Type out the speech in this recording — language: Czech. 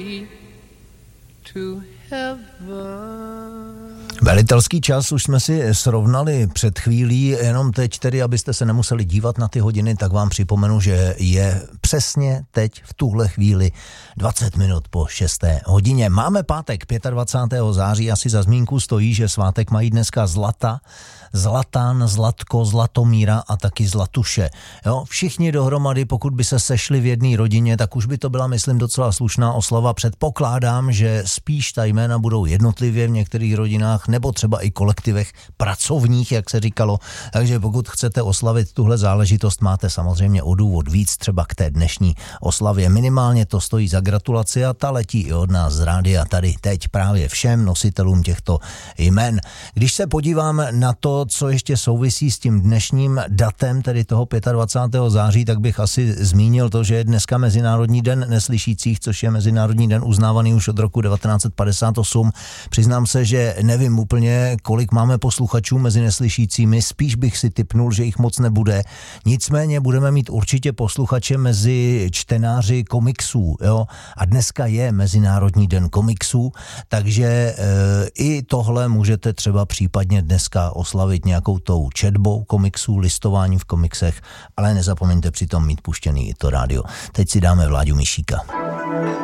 Velitelský čas už jsme si srovnali před chvílí, jenom teď tedy, abyste se nemuseli dívat na ty hodiny, tak vám připomenu, že je přesně teď v tuhle chvíli 20 minut po 6. hodině. Máme pátek 25. září, asi za zmínku stojí, že svátek mají dneska Zlata, Zlatan, Zlatko, Zlatomíra a taky Zlatuše. Jo, všichni dohromady, pokud by se sešli v jedné rodině, tak už by to byla, myslím, docela slušná oslava. Předpokládám, že spíš ta jména budou jednotlivě v některých rodinách, nebo třeba i kolektivech pracovních, jak se říkalo. Takže pokud chcete oslavit tuhle záležitost, máte samozřejmě o důvod víc třeba k té dnešní oslavě. Minimálně to stojí za gratulaci a ta letí i od nás z rádia tady teď právě všem nositelům těchto jmen. Když se podívám na to, co ještě souvisí s tím dnešním datem, tedy toho 25. září, tak bych asi zmínil to, že je dneska Mezinárodní den neslyšících, což je Mezinárodní den uznávaný už od roku 1958. Přiznám se, že nevím úplně, kolik máme posluchačů mezi neslyšícími, spíš bych si tipnul, že jich moc nebude. Nicméně budeme mít určitě posluchače mezi čtenáři komiksů, jo? A dneska je Mezinárodní den komiksů, takže i tohle můžete třeba případně dneska oslavit nějakou tou četbou komiksů, listováním v komiksech, ale nezapomeňte přitom mít puštěný i to rádio. Teď si dáme Vláďu Mišíka.